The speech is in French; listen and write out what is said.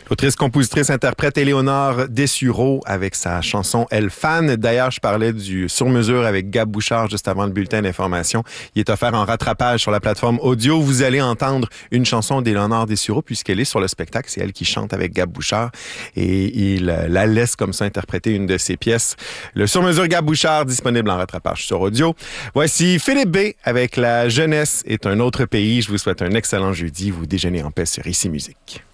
L'autrice, compositrice, interprète Éléonore Dessureau avec sa chanson Elle Fan. D'ailleurs, je parlais du Sur-mesure avec Gab Bouchard juste avant le bulletin d'information. Il est offert en rattrapage sur la plateforme audio. Vous allez entendre une chanson d'Éléonore Dessureau puisqu'elle est sur le spectacle. C'est elle qui chante avec Gab Bouchard et il la laisse comme ça interpréter une de ses pièces. Le Sur-mesure Gab Bouchard, disponible en rattrapage sur audio. Voici Philippe B avec La jeunesse est un autre pays. Je vous souhaite un excellent jeudi. Vous déjeunez en paix sur Ici Musique.